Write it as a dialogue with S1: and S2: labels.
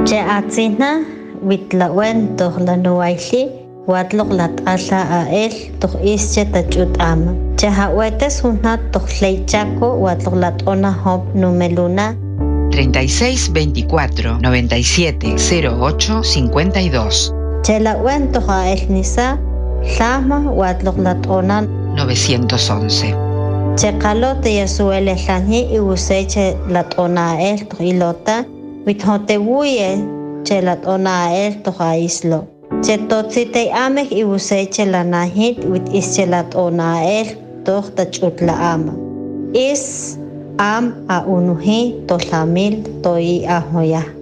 S1: Che atzina witlawen toh lanuaili watlok lat'ala a él toh ische tachut'ama. Che hawetes hunat toh leichaco watlok lat'ona hop numeluna
S2: 36 24 97 08 52.
S1: Che lawen toh a él nisa llama watlok lat'ona
S2: 911.
S1: Che kalote yasuele llani y useche lat'ona a él toh ilota withotewuye che lat'ona a él toh a islo. Che totzite amek y useche lanahit wit ische lat'ona a él toh tachutla ama. Is am a unuhi to lamil to i ahoya.